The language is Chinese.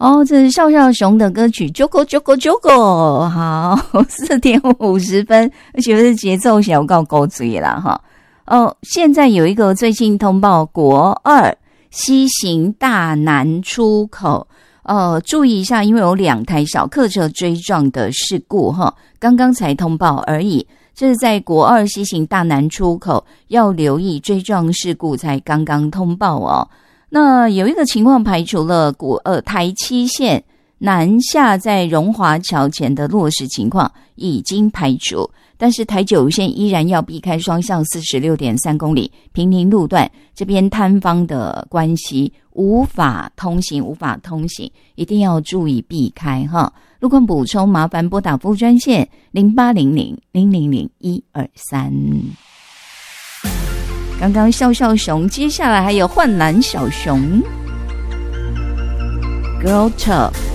哦，这是笑笑熊的歌曲 Jogo Jogo Jogo， 好，4点50分，而且是节奏小够勾嘴啦哈。哦，现在有一个最近通报国2西行大南出口，注意一下，因为有2台小客车追撞的事故哈，刚刚才通报而已。这是在国2西行大南出口，要留意追撞事故才刚刚通报哦。那有一个情况排除了台7线南下在荣华桥前的落实情况已经排除，但是台9线依然要避开双向 46.3 公里平宁路段，这边摊方的关系无法通行，一定要注意避开哈。路况补充麻烦拨打服务专线0800-000-123。刚刚笑笑熊，接下来还有幻蓝小熊 Girl Tough。